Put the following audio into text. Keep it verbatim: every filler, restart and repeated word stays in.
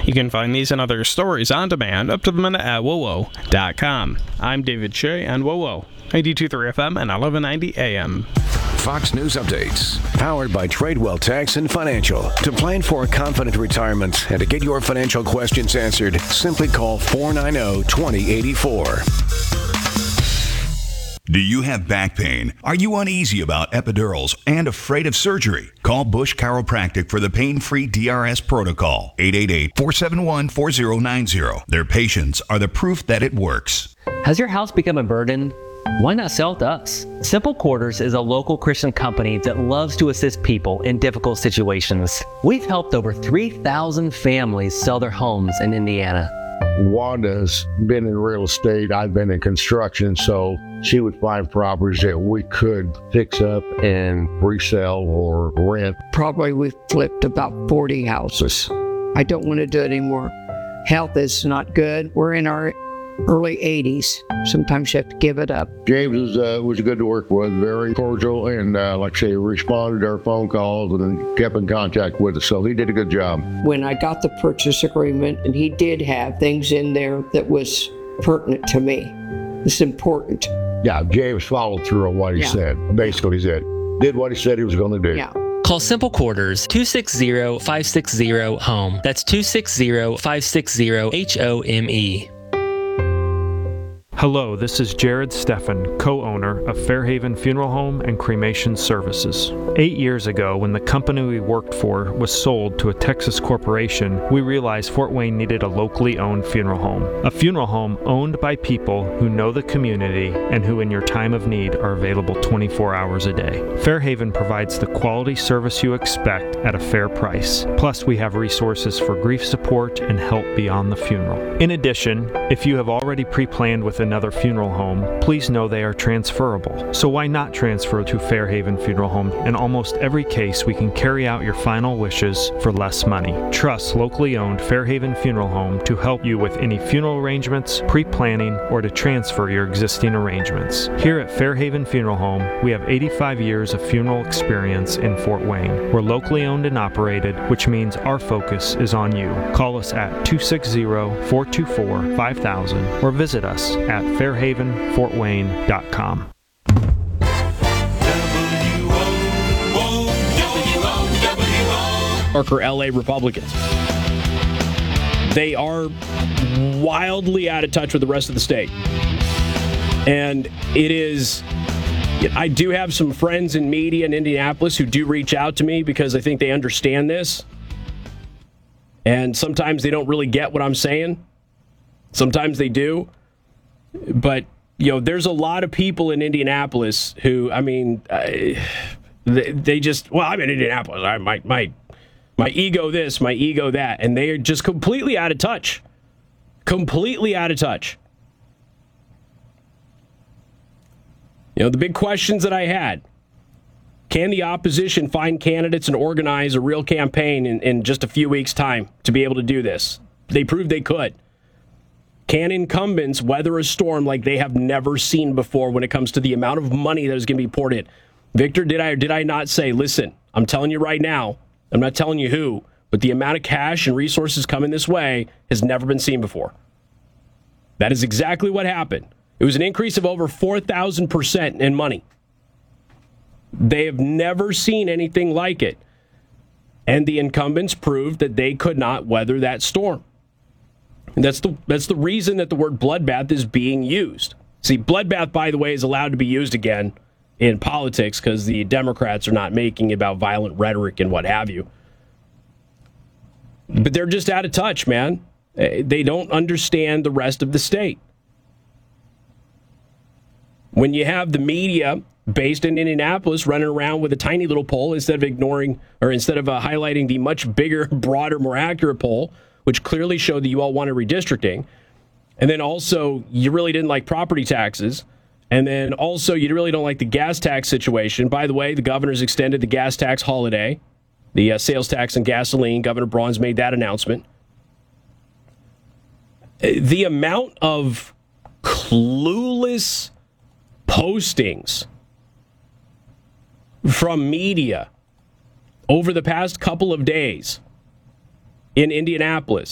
You can find these and other stories on demand up to the minute at W O W O dot com. I'm David Shea on W O W O, eighty-two point three F M and eleven ninety A M. Fox News Updates, powered by Tradewell Tax and Financial. To plan for a confident retirement and to get your financial questions answered, simply call four nine zero, two zero eight four. Do you have back pain? Are you uneasy about epidurals and afraid of surgery? Call Bush Chiropractic for the pain-free D R S protocol. eight eight eight, four seven one, four zero nine zero. Their patients are the proof that it works. Has your house become a burden? Why not sell to us? Simple Quarters is a local Christian company that loves to assist people in difficult situations. We've helped over three thousand families sell their homes in Indiana. Wanda's been in real estate, I've been in construction, so she would find properties that we could fix up and resell or rent. Probably we've flipped about forty houses. I don't want to do it anymore. Health is not good. We're in our early eighties. Sometimes you have to give it up. James was, uh, was good to work with, very cordial, and uh, like I say, responded to our phone calls and kept in contact with us, so he did a good job. When I got the purchase agreement, and he did have things in there that was pertinent to me. It's important. Yeah, James followed through on what he Yeah. said. Basically, he said, did what he said he was going to do. Yeah. Call Simple Quarters two six zero, five six zero, HOME. That's two six zero, five six zero, H O M E. Hello, this is Jared Steffen, co-owner of Fairhaven Funeral Home and Cremation Services. Eight years ago, when the company we worked for was sold to a Texas corporation, we realized Fort Wayne needed a locally owned funeral home. A funeral home owned by people who know the community and who in your time of need are available twenty-four hours a day. Fairhaven provides the quality service you expect at a fair price. Plus, we have resources for grief support and help beyond the funeral. In addition, if you have already pre-planned with another funeral home, please know they are transferable. So why not transfer to Fairhaven Funeral Home? In almost every case, we can carry out your final wishes for less money. Trust locally owned Fairhaven Funeral Home to help you with any funeral arrangements, pre-planning, or to transfer your existing arrangements. Here at Fairhaven Funeral Home, we have eighty-five years of funeral experience in Fort Wayne. We're locally owned and operated, which means our focus is on you. Call us at two six zero, four two four, five thousand or visit us at fairhaven fort wayne dot com. Parker L A Republicans. They are wildly out of touch with the rest of the state. And it is, I do have some friends in media in Indianapolis who do reach out to me because I think they understand this. And sometimes they don't really get what I'm saying. Sometimes they do. But, you know, there's a lot of people in Indianapolis who, I mean, I, they, they just, well, I'm in Indianapolis. I might, my, my ego this, my ego that. And they are just completely out of touch. Completely out of touch. You know, the big questions that I had. Can the opposition find candidates and organize a real campaign in, in just a few weeks' time to be able to do this? They proved they could. Can incumbents weather a storm like they have never seen before when it comes to the amount of money that is going to be poured in? Victor, did I or did I not say, listen, I'm telling you right now, I'm not telling you who, but the amount of cash and resources coming this way has never been seen before. That is exactly what happened. It was an increase of over four thousand percent in money. They have never seen anything like it. And the incumbents proved that they could not weather that storm. And that's the that's the reason that the word bloodbath is being used. See, bloodbath, by the way, is allowed to be used again in politics because the Democrats are not making about violent rhetoric and what have you. But they're just out of touch, man. They don't understand the rest of the state. When you have the media based in Indianapolis running around with a tiny little poll instead of ignoring or instead of uh, highlighting the much bigger, broader, more accurate poll, which clearly showed that you all wanted redistricting. And then also, you really didn't like property taxes. And then also, you really don't like the gas tax situation. By the way, the governor's extended the gas tax holiday, the uh, sales tax on gasoline. Governor Braun's made that announcement. The amount of clueless postings from media over the past couple of days in Indianapolis